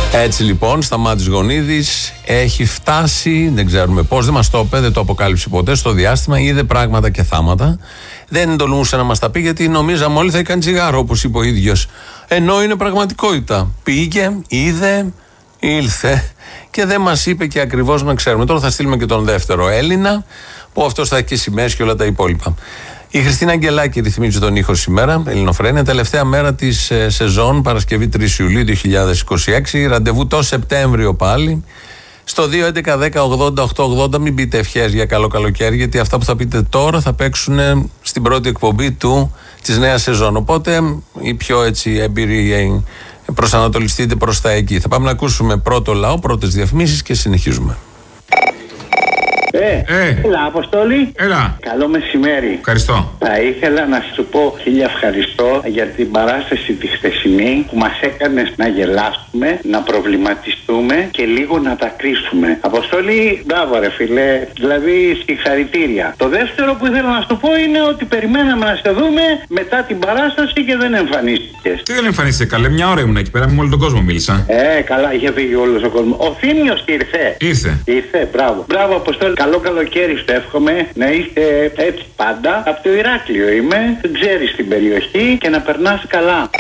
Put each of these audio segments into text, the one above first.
Έτσι λοιπόν, Σταμάτης Γονίδης έχει φτάσει, δεν ξέρουμε πώς, δεν μας το είπε, δεν το αποκάλυψε ποτέ, στο διάστημα, είδε πράγματα και θάματα. Δεν τολμούσε να μας τα πει γιατί νομίζαμε όλοι θα έκανε τσιγάρο, όπως είπε ο ίδιος. Ενώ είναι πραγματικότητα. Πήγε, είδε, ήλθε και δεν μας είπε και ακριβώς να ξέρουμε. Τώρα θα στείλουμε και τον δεύτερο Έλληνα, που αυτός θα έχει και σημαίες και όλα τα υπόλοιπα. Η Χριστίνα Αγγελάκη ρυθμίζει τον ήχο σήμερα, Ελληνοφρένεια, τελευταία μέρα της σεζόν, Παρασκευή 3 Ιουλίου 2026. Ραντεβού το Σεπτέμβριο πάλι. Στο 2.11.10.80.880 μην πείτε ευχές για καλό καλοκαίρι, γιατί αυτά που θα πείτε τώρα θα παίξουν στην πρώτη εκπομπή της νέας σεζόν. Οπότε οι πιο έτσι έμπειροι προσανατολιστείτε προς τα εκεί. Θα πάμε να ακούσουμε πρώτο λαό, πρώτες διαφημίσεις και συνεχίζουμε. Έλα, Αποστόλη. Έλα. Καλό μεσημέρι. Ευχαριστώ. Θα ήθελα να σου πω χίλια ευχαριστώ για την παράσταση τη χθεσινή που μας έκανε να γελάσουμε, να προβληματιστούμε και λίγο να τα κρίσουμε. Αποστόλη, μπράβο ρε φίλε. Δηλαδή, συγχαρητήρια. Το δεύτερο που ήθελα να σου πω είναι ότι περιμέναμε να σε δούμε μετά την παράσταση και δεν εμφανίστηκες. Τι δεν εμφανίστηκε, καλέ, μια ώρα ήμουν εκεί πέρα, με όλο τον κόσμο μίλησα. Καλά, είχε φύγει όλος ο κόσμος. Ο Θήμιος ήρθε. Ήρθε, μπράβο. Μπράβο, Αποστόλη. Καλό καλοκαίρι σου εύχομαι, να είστε έτσι πάντα. Από το Ηράκλειο είμαι, ξέρεις την περιοχή και να περνάς καλά.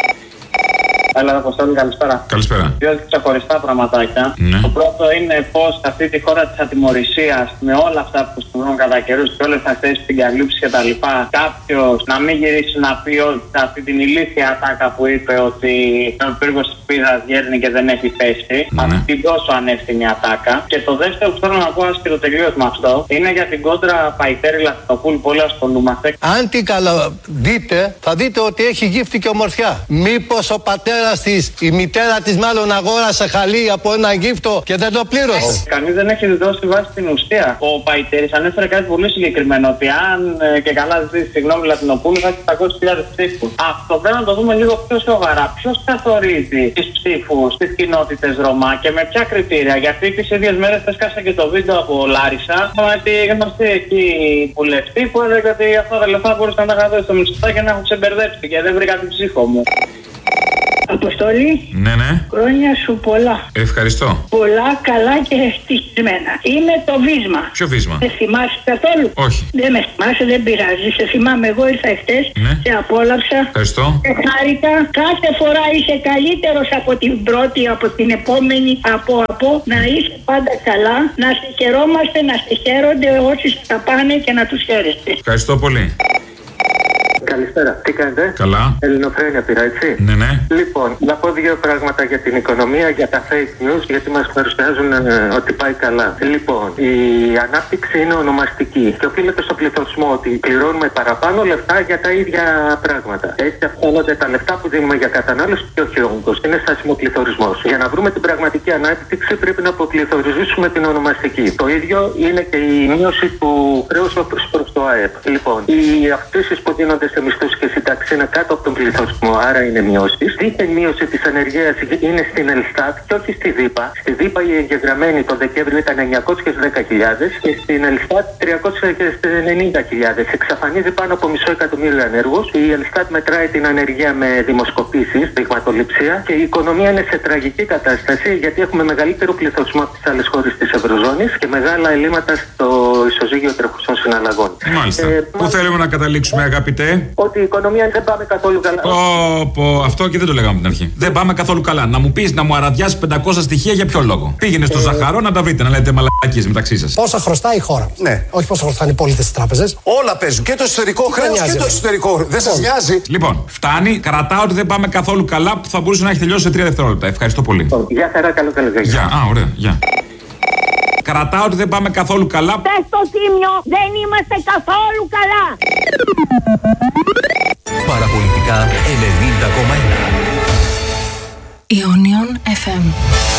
Έλα, Αποστόλη, καλησπέρα. Καλησπέρα. Δύο ξεχωριστά πραγματάκια. Ναι. Το πρώτο είναι πως σε αυτή τη χώρα της ατιμωρησίας, με όλα αυτά που συμβαίνουν κατά καιρούς και όλες αυτές τις συγκαλύψεις κτλ., κάποιος να μην γυρίσει να πει ότι αυτή την ηλίθια ατάκα που είπε ότι ο πύργος της Πίδας γέρνει και δεν έχει θέση, αυτή την τόσο ανεύθυνη ατάκα. Και το δεύτερο που θέλω να πω, άσχετο τελείως με αυτό, είναι για την κόντρα Παϊτέρη Λαθινοπούλου που όλοι ασχολούμαστε. Αν την καλαδείτε, θα δείτε ότι έχει γύφτη και ομορφιά. Μήπως ο πατέρας της, η μητέρα της μάλλον αγόρασε χαλί από ένα γύφτο και δεν το πλήρωσε. Κανείς δεν έχει δώσει βάση στην ουσία. Ο Παϊτέρης ανέφερε κάτι πολύ συγκεκριμένο, ότι αν και καλά ζητήσει συγγνώμη Λατινοπούλου θα έχει 700.000 ψήφους. Αυτό πρέπει να το δούμε λίγο πιο σοβαρά. Ποιος καθορίζει τις ψήφους στις κοινότητες Ρωμά και με ποια κριτήρια? Γιατί τις ίδιες μέρες έσκασε και το βίντεο από Λάρισα με τη γνωστή εκεί βουλευτή που έλεγε ότι αυτά τα λεφτά μπορούσαν να τα είχα δώσει στο Μητσοτάκη και να έχω ξεμπερδέψει και δεν βρήκα την ψήφο μου. Αποστόλη, Ναι. χρόνια σου πολλά. Ευχαριστώ. Πολλά, καλά και ευτυχισμένα. Είναι το βίσμα. Ποιο βίσμα? Σε θυμάσαι καθόλου? Όχι. Δεν με θυμάσαι, δεν πειράζει. Σε θυμάμαι, εγώ ήρθα εχθές, σε απόλαυσα. Ευχαριστώ. Σε χάρηκα. Κάθε φορά είσαι καλύτερος από την πρώτη, από την επόμενη, από. Να είσαι πάντα καλά, να σε χαιρόμαστε, να σε χαίρονται όσοι θα πάνε και να τους χαίρεστε. Ευχαριστώ πολύ. Καλησπέρα. Τι κάνετε? Καλά. Ελληνοφρένεια πήρα, έτσι. Ναι. Λοιπόν, να πω δύο πράγματα για την οικονομία, για τα fake news, γιατί μας παρουσιάζουν ότι πάει καλά. Λοιπόν, η ανάπτυξη είναι ονομαστική και οφείλεται στο πληθωρισμό, ότι πληρώνουμε παραπάνω λεφτά για τα ίδια πράγματα. Έτσι αυξάνονται τα λεφτά που δίνουμε για κατανάλωση και όχι όγκος. Είναι στάσιμο πληθωρισμός. Για να βρούμε την πραγματική ανάπτυξη πρέπει να αποκληθωρίζουμε την ονομαστική. Το ίδιο είναι και η μείωση του χρέους προς το ΑΕΠ. Λοιπόν, οι αυξήσεις που δίνονται σε μισθούς και σύνταξη είναι κάτω από τον πληθωρισμό, άρα είναι μειώσεις. Δίθεν μείωση της ανεργίας είναι στην Ελστάτ και όχι στη ΔΥΠΑ. Στη ΔΥΠΑ η εγγεγραμμένη το Δεκέμβριο ήταν 910.000 και στην Ελστάτ 390.000. Εξαφανίζει πάνω από 500.000 ανέργους. Η Ελστάτ μετράει την ανεργία με δημοσκοπήσεις, δειγματοληψία, και η οικονομία είναι σε τραγική κατάσταση γιατί έχουμε μεγαλύτερο πληθωρισμό από τις άλλες χώρες της Ευρωζώνης και μεγάλα ελλείμματα στο ισοζύγιο τρεχουσών συναλλαγών. Μάλιστα. Πού θέλουμε να καταλήξουμε, αγαπητέ? Ότι η οικονομία δεν πάμε καθόλου καλά. Αυτό και δεν το λέγαμε από την αρχή. Δεν πάμε καθόλου καλά. Να μου πεις, να μου αραδιάσει 500 στοιχεία για ποιο λόγο? Πήγαινε στο Ζαχαρό να τα βρείτε, να λέτε μαλακίες μεταξύ σας. Πόσα χρωστάει η χώρα? Ναι. Όχι πόσα χρωστάνε οι πολίτες στις τράπεζες. Όλα παίζουν. Και το εσωτερικό χρέος και το εσωτερικό. Δεν σας νοιάζει? Λοιπόν, φτάνει. Κρατάω ότι δεν πάμε καθόλου καλά, που θα μπορούσε να έχει τελειώσει σε 3 δευτερόλεπτα. Ευχαριστώ πολύ. Γεια χαρά, καλό καλοκαίρι. Γεια. Ωραία. Γεια. Κρατάω ότι δεν πάμε καθόλου καλά. Πες το Θήμιο, δεν είμαστε καθόλου καλά. Παραπολιτικά 90,1. Ionion FM.